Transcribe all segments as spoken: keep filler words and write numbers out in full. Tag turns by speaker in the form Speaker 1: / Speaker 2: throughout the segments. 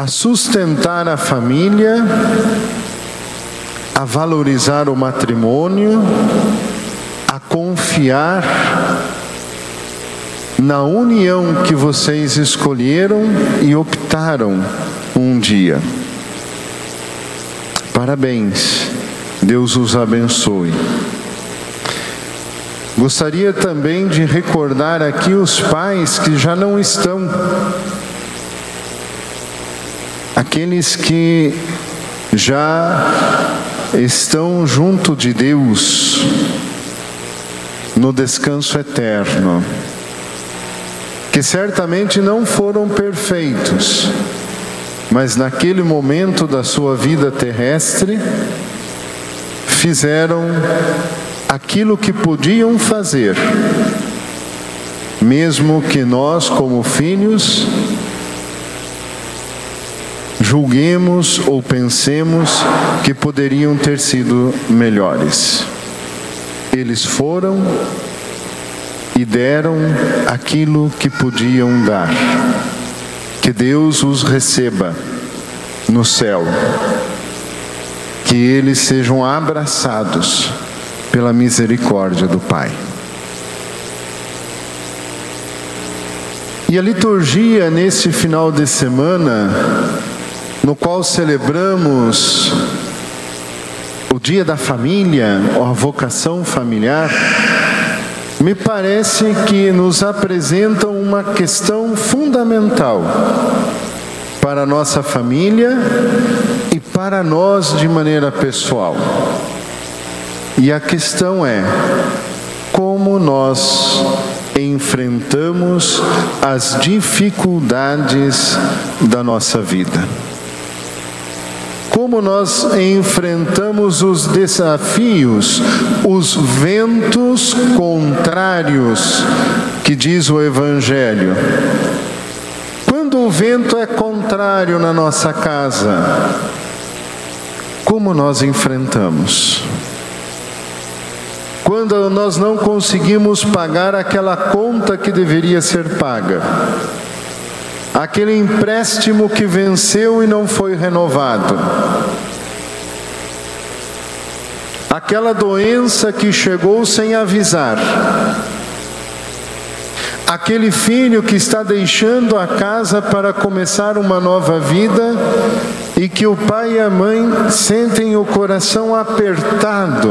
Speaker 1: a sustentar a família, a valorizar o matrimônio, a confiar na união que vocês escolheram e optaram um dia. Parabéns, Deus os abençoe. Gostaria também de recordar aqui os pais que já não estão, aqueles que já estão junto de Deus no descanso eterno, que certamente não foram perfeitos, mas naquele momento da sua vida terrestre fizeram aquilo que podiam fazer, mesmo que nós, como filhos, julguemos ou pensemos que poderiam ter sido melhores. Eles foram e deram aquilo que podiam dar. Que Deus os receba no céu. Que eles sejam abraçados pela misericórdia do Pai. E a liturgia nesse final de semana, no qual celebramos o Dia da Família, ou a vocação familiar, me parece que nos apresenta uma questão fundamental para a nossa família e para nós de maneira pessoal. E a questão é: como nós enfrentamos as dificuldades da nossa vida? Como nós enfrentamos os desafios, os ventos contrários que diz o Evangelho? Quando o vento é contrário na nossa casa, como nós enfrentamos? Quando nós não conseguimos pagar aquela conta que deveria ser paga, aquele empréstimo que venceu e não foi renovado, aquela doença que chegou sem avisar, aquele filho que está deixando a casa para começar uma nova vida e que o pai e a mãe sentem o coração apertado,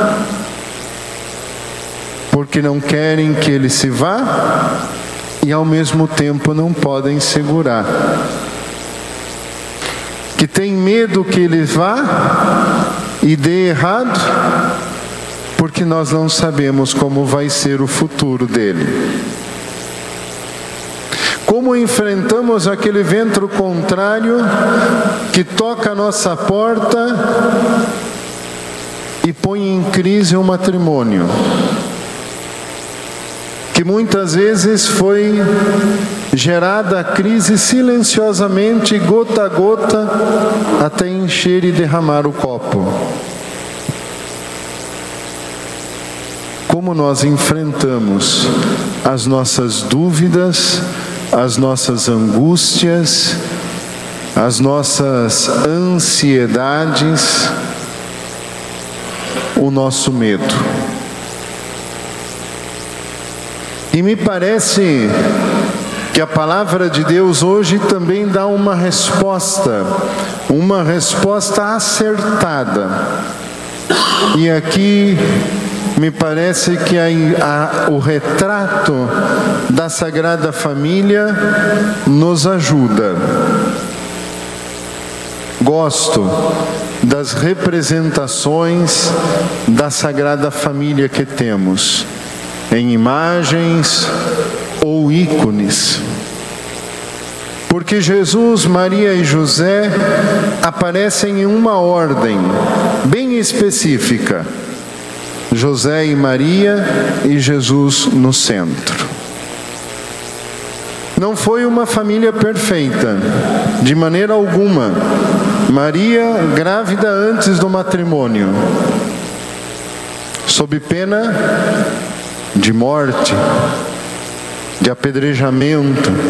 Speaker 1: porque não querem que ele se vá e ao mesmo tempo não podem segurar. Que tem medo que ele vá e dê errado, porque nós não sabemos como vai ser o futuro dele. Como enfrentamos aquele vento contrário que toca a nossa porta e põe em crise o matrimônio, que muitas vezes foi gerada a crise silenciosamente, gota a gota, até encher e derramar o copo. Como nós enfrentamos as nossas dúvidas, as nossas angústias, as nossas ansiedades, o nosso medo. E me parece que a palavra de Deus hoje também dá uma resposta, uma resposta acertada. E aqui me parece que a, a, o retrato da Sagrada Família nos ajuda. Gosto das representações da Sagrada Família que temos, em imagens ou ícones. Porque Jesus, Maria e José aparecem em uma ordem bem específica. José e Maria e Jesus no centro. Não foi uma família perfeita, de maneira alguma. Maria grávida antes do matrimônio, sob pena de morte, de apedrejamento,